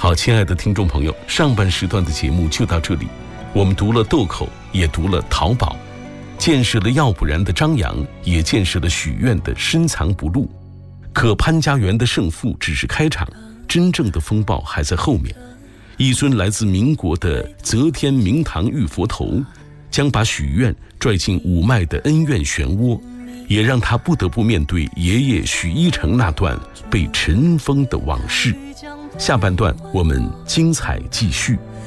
好，亲爱的听众朋友，上半时段的节目就到这里。我们读了豆蔻，也读了淘宝，见识了要不然的张扬，也见识了许愿的深藏不露。可潘家园的胜负只是开场，真正的风暴还在后面。一尊来自民国的则天明堂玉佛头，将把许愿拽进五脉的恩怨漩涡，也让他不得不面对爷爷许一成那段被尘封的往事。下半段我们精彩继续。